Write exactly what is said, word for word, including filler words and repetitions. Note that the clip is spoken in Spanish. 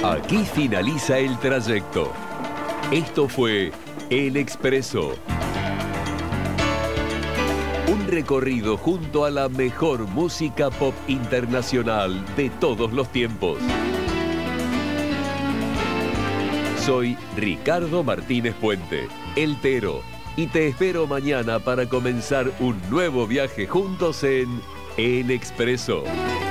Aquí finaliza el trayecto. Esto fue El Expreso. Un recorrido junto a la mejor música pop internacional de todos los tiempos. Soy Ricardo Martínez Puente, El Tero, y te espero mañana para comenzar un nuevo viaje juntos en El Expreso.